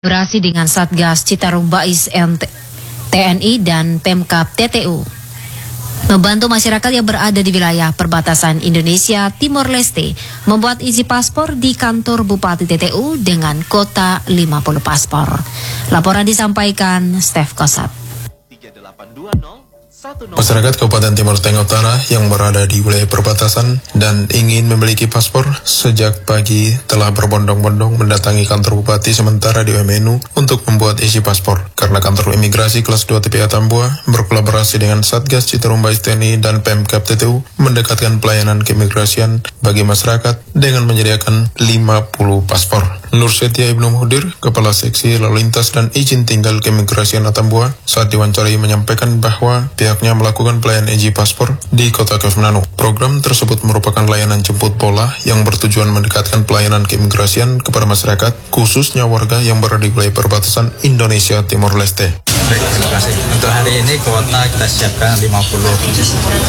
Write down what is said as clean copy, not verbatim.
Kolaborasi dengan Satgas Citarum Bais TNI dan Pemkab TTU membantu masyarakat yang berada di wilayah perbatasan Indonesia Timor Leste membuat isi paspor di kantor Bupati TTU dengan kuota 50 paspor. Laporan disampaikan Stef Kosat. Masyarakat Kabupaten Timur Tengah Utara yang berada di wilayah perbatasan dan ingin memiliki paspor sejak pagi telah berbondong-bondong mendatangi kantor Bupati sementara di UMNU untuk membuat isi paspor. Karena kantor imigrasi kelas 2 TPA Tambua berkolaborasi dengan Satgas Citarum Bais TNI dan Pemkab TTU mendekatkan pelayanan keimigrasian bagi masyarakat dengan menyediakan 50 paspor. Nur Setia Ibnu Muhdir, Kepala Seksi Lalu Lintas dan Izin Tinggal Keimigrasian Atambua, saat diwawancarai menyampaikan bahwa pihaknya melakukan pelayanan izin paspor di Kota Kesmananu. Program tersebut merupakan layanan jemput bola yang bertujuan mendekatkan pelayanan keimigrasian kepada masyarakat, khususnya warga yang berada di wilayah perbatasan Indonesia Timor Leste. Baik, terima kasih. Untuk hari ini kuota kita siapkan 50